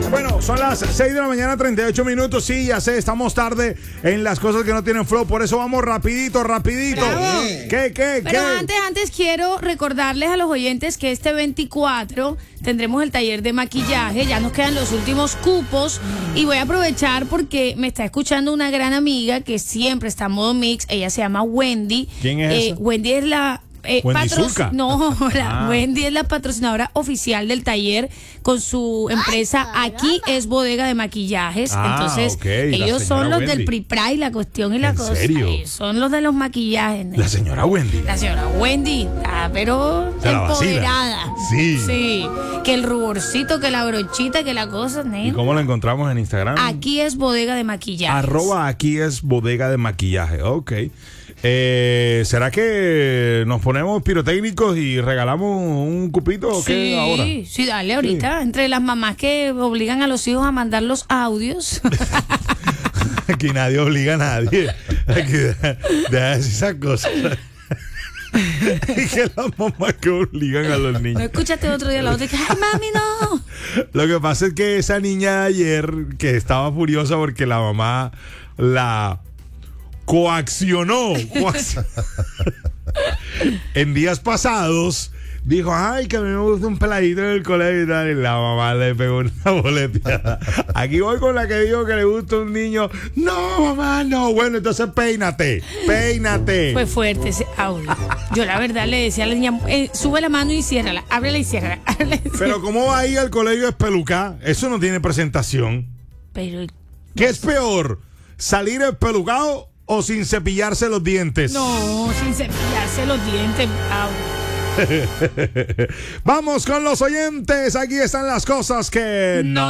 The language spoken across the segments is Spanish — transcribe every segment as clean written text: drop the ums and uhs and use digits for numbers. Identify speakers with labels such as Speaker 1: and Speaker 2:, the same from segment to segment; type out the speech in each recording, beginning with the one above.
Speaker 1: Bueno, son las 6 de la mañana, 38 minutos. Sí, ya sé, estamos tarde en las cosas que no tienen flow. Por eso vamos rapidito. ¿Qué?
Speaker 2: Pero antes quiero recordarles a los oyentes que este 24 tendremos el taller de maquillaje. Ya nos quedan los últimos cupos. Y voy a aprovechar porque me está escuchando una gran amiga que siempre está en modo mix. Ella se llama Wendy.
Speaker 1: ¿Quién es esa?
Speaker 2: Wendy es la... Wendy es la patrocinadora oficial del taller con su empresa. Aquí es bodega de maquillajes. Entonces,
Speaker 1: okay.
Speaker 2: ellos son los
Speaker 1: Wendy.
Speaker 2: del pre-pray, la cuestión y la cosa.
Speaker 1: ¿En serio?
Speaker 2: Son los de los maquillajes.
Speaker 1: La señora Wendy.
Speaker 2: La señora Wendy está, pero
Speaker 1: Se la vacila.
Speaker 2: empoderada.
Speaker 1: Sí.
Speaker 2: Que el ruborcito, que la brochita, que la cosa.
Speaker 1: ¿Y cómo la encontramos en Instagram?
Speaker 2: Aquí es bodega de maquillajes.
Speaker 1: @ aquí es bodega de maquillaje. Ok. ¿Será que nos ponemos pirotécnicos y regalamos un cupito o qué ahora?
Speaker 2: Sí, dale ahorita. Entre las mamás que obligan a los hijos a mandar los audios.
Speaker 1: Aquí nadie obliga a nadie. Aquí deja de decir esas cosas. Y que las mamás que obligan a los niños.
Speaker 2: No escuchaste otro día la otra que, ay, mami, no.
Speaker 1: Lo que pasa es que esa niña de ayer que estaba furiosa porque la mamá la coaccionó. En días pasados dijo, ay, que a mí me gusta un peladito en el colegio y tal, y la mamá le pegó una boleteada. Aquí voy con la que digo que le gusta un niño. No, mamá, no. Bueno, entonces peínate.
Speaker 2: Fue fuerte ese audio. Yo la verdad le decía a la niña, sube la mano y ciérrala, ábrela y ciérrala.
Speaker 1: Pero ¿cómo va a ir al colegio espelucada? Eso no tiene presentación.
Speaker 2: Pero
Speaker 1: ¿Qué es peor? ¿Salir espelucado o sin cepillarse los dientes?
Speaker 2: no, sin cepillarse los dientes.
Speaker 1: Vamos con los oyentes. Aquí están las cosas que...
Speaker 2: No.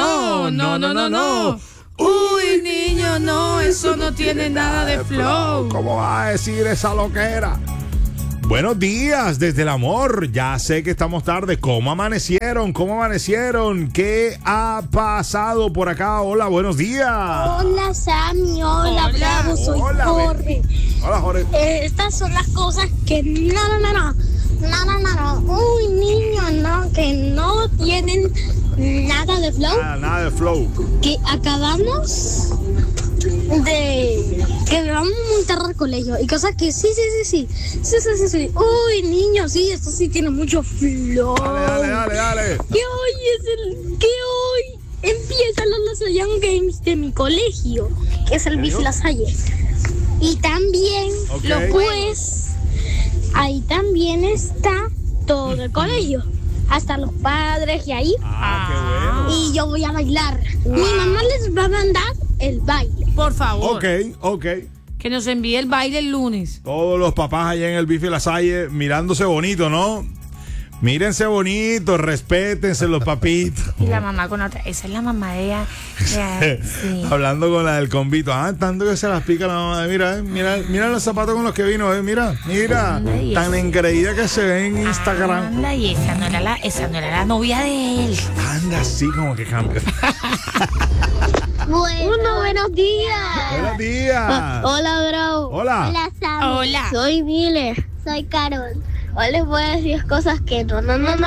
Speaker 2: Uy, niño, no, eso no tiene nada de flow.
Speaker 1: ¿Cómo va a decir esa loquera? Buenos días desde el amor. Ya sé que estamos tarde. ¿Cómo amanecieron? ¿Qué ha pasado por acá? Hola, buenos días.
Speaker 3: Hola, Sammy. Hola, Bravo. Soy Jorge.
Speaker 1: Hola, Jorge.
Speaker 3: Estas son las cosas que no. Uy, niño, no, que no tienen nada de flow.
Speaker 1: Nada de flow.
Speaker 3: Que acabamos que vamos a montar al colegio y cosas que sí. Uy, niño, sí, esto sí tiene mucho flow.
Speaker 1: Dale.
Speaker 3: Que hoy empiezan los Lasalle Games de mi colegio, que es el Bici Lasalle. Y también, pues, ahí también está todo el colegio, hasta los padres y ahí.
Speaker 1: Qué bueno.
Speaker 3: Y yo voy a bailar. Mi mamá les va a mandar el baile.
Speaker 2: Por favor.
Speaker 1: Ok.
Speaker 2: Que nos envíe el baile el lunes.
Speaker 1: Todos los papás allá en el Bifi Lasalle mirándose bonito, ¿no? Mírense bonito, respétense los papitos.
Speaker 2: Y la mamá con otra. Esa es la mamá de ella. Sí.
Speaker 1: Hablando con la del convito. Tanto que se las pica la mamá. Mira los zapatos con los que vino. Mira. Tan engreída que se ve en Instagram.
Speaker 2: Anda, y esa no era la novia de él.
Speaker 1: Anda así como que cambia.
Speaker 3: Buenos días.
Speaker 1: Buenos días.
Speaker 3: Hola, Bravo.
Speaker 1: Hola.
Speaker 3: Hola, Sammy.
Speaker 2: Hola.
Speaker 3: Soy Miller. Soy Carol. Hoy les voy a decir cosas que no.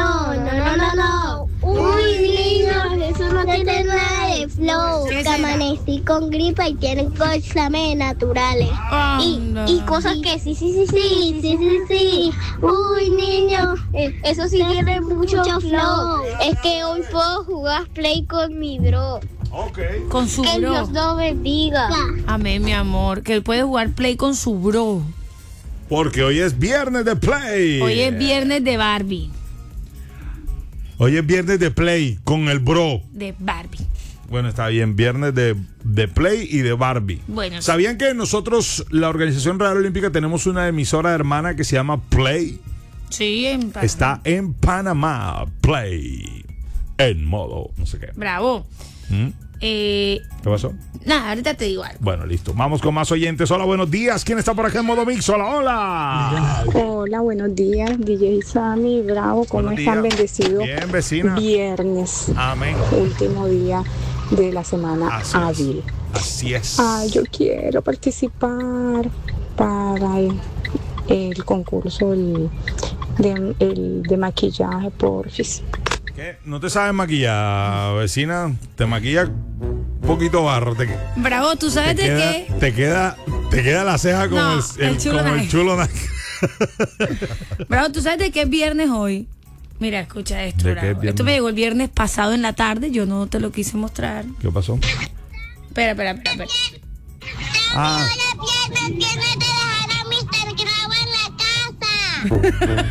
Speaker 3: Uy, niños, eso no tiene nada de flow.
Speaker 2: ¿Qué
Speaker 3: Que
Speaker 2: será?
Speaker 3: amanecí con gripa y tienen exámenes naturales. Y cosas que sí. Uy, niños, eso sí tiene mucho flow. Es que hoy puedo jugar play con mi bro.
Speaker 1: Ok.
Speaker 2: Con su
Speaker 3: Que
Speaker 2: bro.
Speaker 3: Dios nos bendiga.
Speaker 2: Amén, mi amor. Que él puede jugar play con su bro.
Speaker 1: Porque hoy es viernes de play.
Speaker 2: Hoy es viernes de Barbie.
Speaker 1: Hoy es viernes de play con el bro.
Speaker 2: De Barbie.
Speaker 1: Bueno, está bien, viernes de play y de Barbie.
Speaker 2: Bueno,
Speaker 1: ¿Sabían que nosotros, la Organización Radio Olímpica, tenemos una emisora hermana que se llama Play?
Speaker 2: sí,
Speaker 1: Está en Panamá, Play. En modo, no sé qué.
Speaker 2: Bravo.
Speaker 1: ¿Qué pasó?
Speaker 2: Nada, ahorita te digo algo.
Speaker 1: Bueno, listo. Vamos con más oyentes. Hola, buenos días. ¿Quién está por acá en modo mix? Hola.
Speaker 4: Hola, buenos días, DJ Sammy, Bravo, ¿cómo
Speaker 1: Buenos
Speaker 4: están?
Speaker 1: días.
Speaker 4: Bendecido
Speaker 1: Bien, vecina.
Speaker 4: viernes,
Speaker 1: Amén.
Speaker 4: último día de la semana hábil.
Speaker 1: Así es.
Speaker 4: Yo quiero participar para el concurso de maquillaje, porfis.
Speaker 1: ¿Qué? ¿No te sabes maquillar, vecina? Te maquilla un poquito barro.
Speaker 2: Bravo, ¿tú sabes de qué?
Speaker 1: Te queda la ceja como
Speaker 2: No,
Speaker 1: el chulo Nike.
Speaker 2: Bravo, ¿tú sabes de qué es viernes hoy? Mira, escucha esto, Bravo. Esto me llegó el viernes pasado en la tarde, yo no te lo quise mostrar.
Speaker 1: ¿Qué pasó?
Speaker 2: Espera.
Speaker 1: Ah.
Speaker 3: Tienes que dejar a Mr. Grabo en la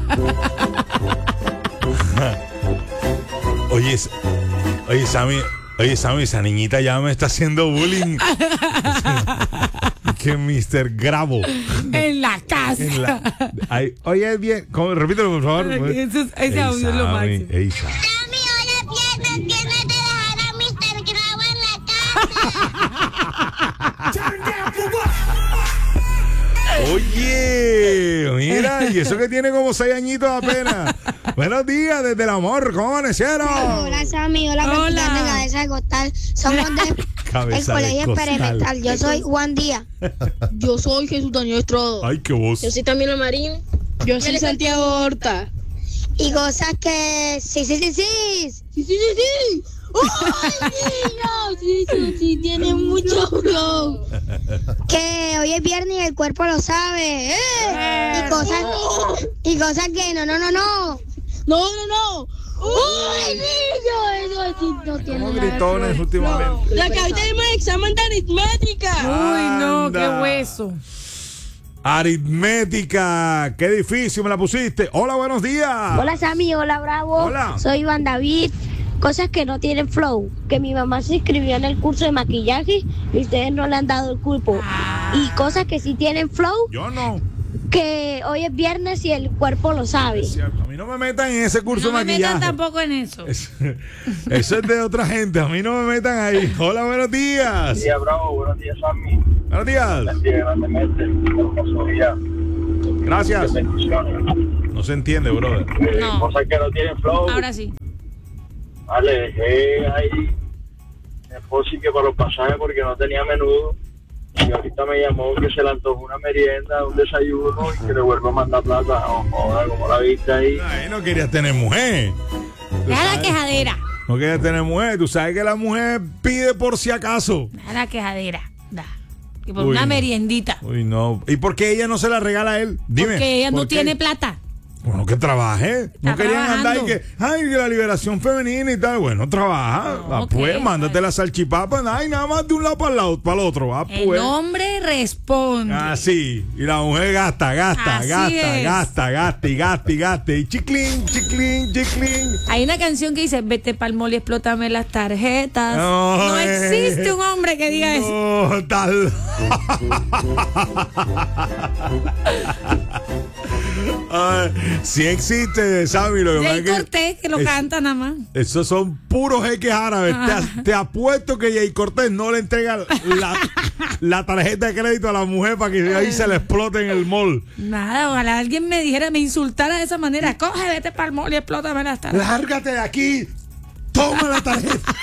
Speaker 3: casa.
Speaker 1: Oye, Sammy, esa niñita ya me está haciendo bullying. Que Mr. Grabo.
Speaker 2: En la casa.
Speaker 1: Oye, bien, repítelo, por favor.
Speaker 2: Ese audio es lo máximo.
Speaker 3: Sammy, hoy es viernes, tienes que dejar a Mr. Grabo en la casa.
Speaker 1: Oye, mira, y eso que tiene como 6 añitos apenas. Buenos días, desde el amor, ¿cómo amanecieron?
Speaker 3: Hola, Sammy, hola, practicante de Cabeza de Costal. Somos del Colegio Experimental. Yo soy Juan Díaz.
Speaker 5: Yo soy Jesús Daniel Estrada.
Speaker 1: Ay, qué voz.
Speaker 5: Yo soy Camilo Marín. Yo soy Santiago Horta.
Speaker 3: Y cosas que... Sí. ¡Ay, niño! Sí, tiene mucho flow. Que hoy es viernes y el cuerpo lo sabe. Y cosas que no.
Speaker 5: No.
Speaker 3: ¡Uy, niño! Eso sí no tiene
Speaker 1: Somos
Speaker 3: nada de
Speaker 1: gritones
Speaker 3: flow.
Speaker 1: últimamente.
Speaker 5: La que hoy tenemos examen de aritmética.
Speaker 2: Uy, no, qué
Speaker 1: Anda.
Speaker 2: hueso.
Speaker 1: Aritmética, qué difícil me la pusiste. Hola, buenos días.
Speaker 3: Hola, Sammy, hola, Bravo.
Speaker 1: Hola.
Speaker 3: Soy Iván David. Cosas que no tienen flow. Que mi mamá se inscribió en el curso de maquillaje y ustedes no le han dado el cupo. Y cosas que sí tienen flow,
Speaker 1: Yo no.
Speaker 3: que hoy es viernes y el cuerpo lo sabe.
Speaker 1: Es cierto. A mí no me metan en ese curso
Speaker 2: No
Speaker 1: de
Speaker 2: me metan
Speaker 1: maquillaje.
Speaker 2: tampoco en eso.
Speaker 1: Eso es de otra gente. A mí no me metan ahí. Hola, buenos días.
Speaker 6: Buenos días, Bravo. Buenos días, Sammy.
Speaker 1: Buenos días.
Speaker 6: Bendiga grandemente. Hermoso día.
Speaker 1: Gracias.
Speaker 6: Bendiciones.
Speaker 1: No se entiende, brother.
Speaker 2: No.
Speaker 6: Cosas que no tienen flow.
Speaker 2: Ahora sí.
Speaker 6: Vale, dejé ahí mi esposo y que para los pasajes porque no tenía menudo. Y ahorita me llamó que se le antojó una merienda, un desayuno y que le vuelvo a mandar plata. No joda, como la viste ahí.
Speaker 1: Ay, no querías tener mujer.
Speaker 2: Deja la quejadera.
Speaker 1: No querías tener mujer. Tú sabes que la mujer pide por si acaso.
Speaker 2: Deja la quejadera. Da. Y por
Speaker 1: Uy,
Speaker 2: una
Speaker 1: no.
Speaker 2: meriendita.
Speaker 1: Uy, no. ¿Y por qué ella no se la regala a él? Dime.
Speaker 2: Porque ella no
Speaker 1: ¿por qué?
Speaker 2: tiene plata.
Speaker 1: Bueno, que trabaje. No
Speaker 2: Está
Speaker 1: querían andar y
Speaker 2: trabajando.
Speaker 1: que, ay, que la liberación femenina y tal. Bueno, trabaja.
Speaker 2: No,
Speaker 1: Pues,
Speaker 2: ok,
Speaker 1: mándate la salchipapa. Ay, nada más de un lado para el otro.
Speaker 2: El
Speaker 1: Pues.
Speaker 2: hombre responde.
Speaker 1: Así. Y la mujer gasta.
Speaker 2: Así es.
Speaker 1: Gasta. Y chiclín.
Speaker 2: Hay una canción que dice, vete pa'l mall y explótame las tarjetas.
Speaker 1: No,
Speaker 2: No existe un hombre que diga eso.
Speaker 1: No, tal. Ay, sí existe, Sammy. Lo que pasa
Speaker 2: Jay
Speaker 1: es que
Speaker 2: Cortés, que lo canta nada más.
Speaker 1: esos son puros jeques árabes. Te apuesto que Jay Cortés no le entrega la tarjeta de crédito a la mujer para que ahí se le explote en el mall.
Speaker 2: Nada, ojalá alguien me dijera, me insultara de esa manera. Coge, vete pa'l mall y explótame las tarjetas.
Speaker 1: Lárgate de aquí. Toma la tarjeta.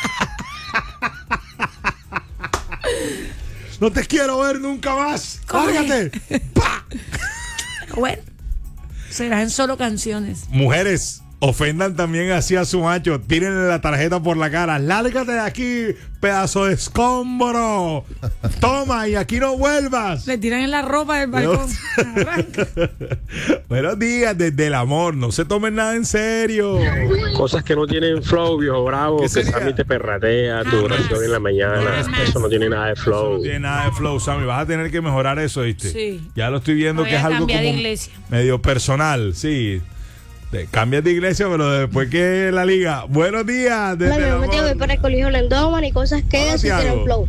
Speaker 1: No te quiero ver nunca más.
Speaker 2: Coge.
Speaker 1: Lárgate. ¡Pah!
Speaker 2: Bueno, serán solo canciones.
Speaker 1: Mujeres, ofendan también así a su macho. Tírenle la tarjeta por la cara. Lárgate de aquí, pedazo de escombro. Toma, y aquí no vuelvas.
Speaker 2: Le tiran en la ropa del balcón. Arranca.
Speaker 1: Buenos días, desde el amor. No se tomen nada en serio.
Speaker 7: Cosas que no tienen flow, viejo bravo,
Speaker 1: ¿Qué
Speaker 7: que
Speaker 1: sería?
Speaker 7: Sammy te perratea, tu oración en la mañana, eso no tiene nada de
Speaker 1: No
Speaker 7: flow.
Speaker 1: tiene nada de flow, Sammy. Vas a tener que mejorar eso, ¿viste?
Speaker 2: Sí.
Speaker 1: Ya lo estoy viendo
Speaker 2: Voy
Speaker 1: que es
Speaker 2: a
Speaker 1: algo
Speaker 2: cambiar
Speaker 1: como
Speaker 2: de iglesia.
Speaker 1: medio personal, sí. Cambias de iglesia, pero después que la liga. Buenos días, desde el
Speaker 3: Hola,
Speaker 1: amor.
Speaker 3: me voy para el colegio Lendoman y cosas que
Speaker 1: Hola,
Speaker 3: sí
Speaker 1: Tiago.
Speaker 3: tienen flow.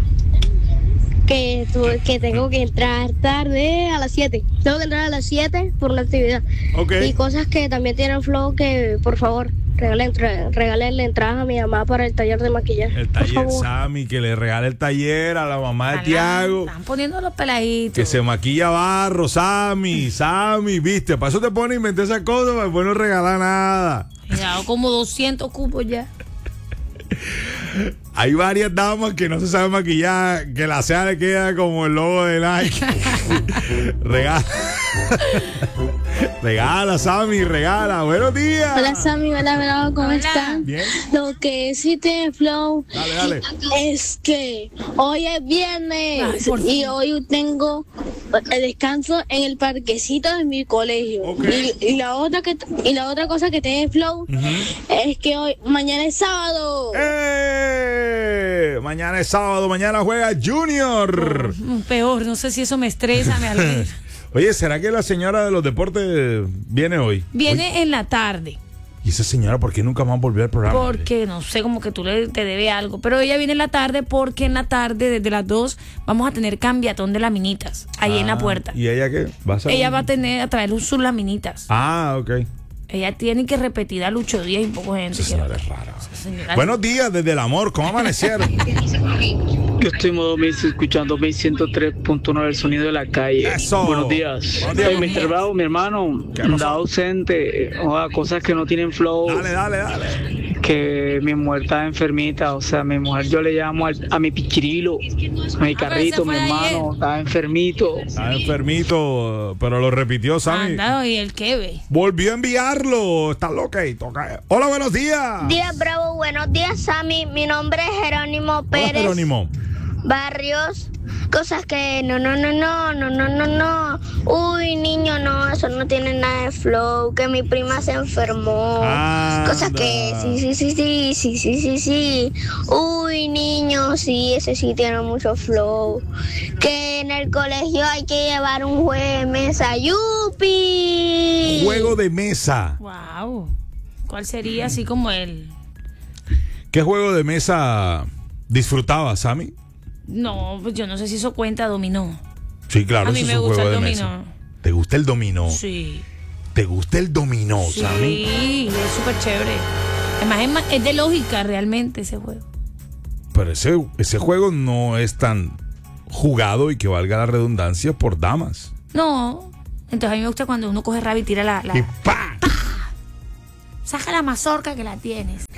Speaker 3: Que tengo que entrar tarde a las 7. Tengo que entrar a las 7 por la actividad.
Speaker 1: Ok.
Speaker 3: Y cosas que también tienen flow que, por favor, regálenle entradas a mi mamá para el taller de maquillaje.
Speaker 1: El
Speaker 3: por
Speaker 1: taller,
Speaker 3: favor.
Speaker 1: Sammy, que le regale el taller a la mamá de Tiago.
Speaker 2: Están poniendo los peladitos.
Speaker 1: Que se maquilla barro, Sammy, viste. Para eso te pone a inventar esas cosas, para después no regalar nada.
Speaker 2: Ya, como 200 cupos ya.
Speaker 1: Hay varias damas que no se saben maquillar, que la ceja le queda como el logo de Nike. Regala. Regala, Sammy, regala. Buenos días.
Speaker 3: Hola Sammy, hola Bravo, ¿cómo
Speaker 2: Hola.
Speaker 3: están?
Speaker 1: Bien.
Speaker 3: Lo que sí tiene flow
Speaker 1: Dale.
Speaker 3: es que hoy es viernes
Speaker 2: Ay, por
Speaker 3: y
Speaker 2: fin.
Speaker 3: hoy tengo el descanso en el parquecito de mi colegio.
Speaker 1: Ok.
Speaker 3: Y la otra cosa que tiene flow es que mañana es sábado.
Speaker 1: Mañana es sábado, mañana juega Junior.
Speaker 2: Peor, no sé si eso me estresa, me alegra.
Speaker 1: Oye, ¿será que la señora de los deportes viene hoy?
Speaker 2: Viene en la tarde.
Speaker 1: ¿Y esa señora por qué nunca más volvió al programa?
Speaker 2: Porque no sé, como que te debe algo. Pero ella viene en la tarde porque en la tarde, desde las 2, vamos a tener cambiatón de laminitas ahí en la puerta.
Speaker 1: ¿Y ella qué?
Speaker 2: Ella va a traer sus laminitas.
Speaker 1: Ah, ok.
Speaker 2: Ella tiene que repetir a Lucho Díaz y un poco de gente.
Speaker 1: Esa señora es rara.
Speaker 2: Señora-
Speaker 1: Buenos días desde el amor, ¿cómo amanecieron?
Speaker 8: Yo estoy en modo mix escuchando 103.9 el sonido de la calle.
Speaker 1: Eso.
Speaker 8: Buenos días.
Speaker 1: Buenos días,
Speaker 8: Hey, Mr. Bravo, mi hermano,
Speaker 1: ¿Qué pasó?
Speaker 8: anda ausente. Cosas que no tienen flow.
Speaker 1: Dale.
Speaker 8: Que mi mujer está enfermita. O sea, mi mujer yo le llamo a mi pichirilo, a mi carrito,
Speaker 2: fue
Speaker 8: mi
Speaker 2: ayer.
Speaker 8: hermano, está enfermito.
Speaker 1: Está enfermito, pero lo repitió, Sammy.
Speaker 2: Anda, y el que ve.
Speaker 1: Volvió a enviarlo. Está loca y toca. Hola, buenos días.
Speaker 3: Días Bravo, buenos días Sammy, mi nombre es Jerónimo
Speaker 1: Hola,
Speaker 3: Pérez
Speaker 1: Jerónimo.
Speaker 3: Barrios, cosas que no. Uy, niño, no, eso no tiene nada de flow, que mi prima se enfermó.
Speaker 1: Anda.
Speaker 3: Cosas que sí. Uy, niño, sí, ese sí tiene mucho flow. Que en el colegio hay que llevar un juego de mesa, ¡yupi!
Speaker 1: Juego de mesa.
Speaker 2: Wow. ¿Cuál sería así como el?
Speaker 1: ¿Qué juego de mesa disfrutabas, Sammy?
Speaker 2: No, pues yo no sé si eso cuenta dominó.
Speaker 1: Sí, claro,
Speaker 2: A mí
Speaker 1: eso
Speaker 2: me
Speaker 1: es un
Speaker 2: gusta
Speaker 1: juego
Speaker 2: el
Speaker 1: de
Speaker 2: dominó.
Speaker 1: mesa. ¿Te gusta el dominó?
Speaker 2: Sí.
Speaker 1: ¿Te gusta el dominó, Sammy?
Speaker 2: Sí, es súper chévere. Además, es de lógica realmente ese juego.
Speaker 1: Pero ese juego no es tan jugado y que valga la redundancia por damas.
Speaker 2: No. Entonces a mí me gusta cuando uno coge rabia y tira
Speaker 1: Y ¡pa!
Speaker 2: saca la mazorca que la tienes.